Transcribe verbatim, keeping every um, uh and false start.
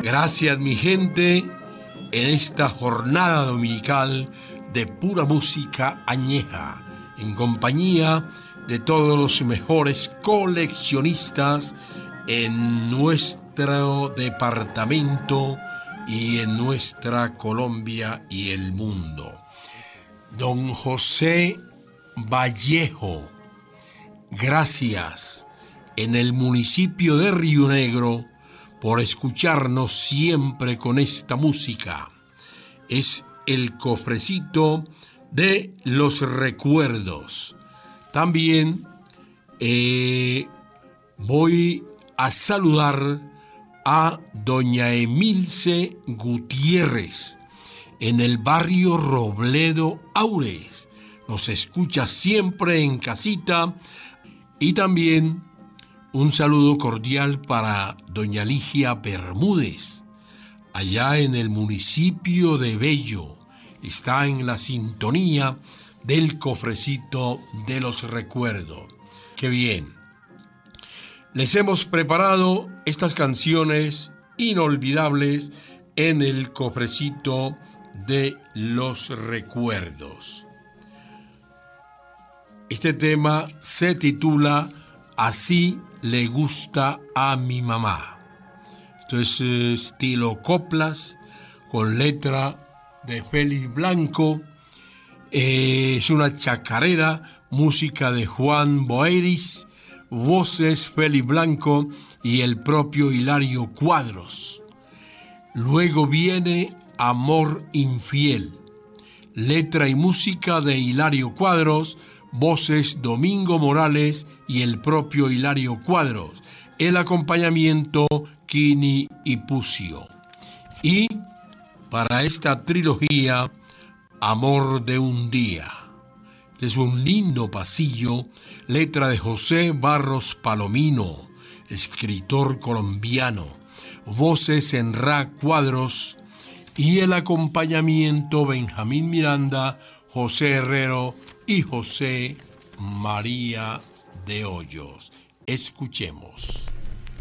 Gracias, mi gente, en esta jornada dominical de pura música añeja, en compañía de todos los mejores coleccionistas en nuestro departamento y en nuestra Colombia y el mundo. Don José Vallejo, gracias en el municipio de Río Negro por escucharnos siempre con esta música. Es el cofrecito de los recuerdos. También eh, voy a saludar a doña Emilce Gutiérrez en el barrio Robledo Aures. Nos escucha siempre en casita. Y también un saludo cordial para doña Ligia Bermúdez, allá en el municipio de Bello. Está en la sintonía del cofrecito de los recuerdos. ¡Qué bien! Les hemos preparado estas canciones inolvidables en el cofrecito de los recuerdos. Este tema se titula Así le gusta a mi mamá. Esto es eh, estilo coplas con letra de Félix Blanco. Eh, es una chacarera, música de Juan Boeris, voces Félix Blanco y el propio Hilario Cuadros. Luego viene Amor Infiel, letra y música de Hilario Cuadros, voces Domingo Morales y el propio Hilario Cuadros, el acompañamiento Kini y Pucio. Y para esta trilogía, Amor de un día. Este es un lindo pasillo, letra de José Barros Palomino, escritor colombiano, voces Enra Cuadros y el acompañamiento Benjamín Miranda, José Herrero y José María de Hoyos. Escuchemos.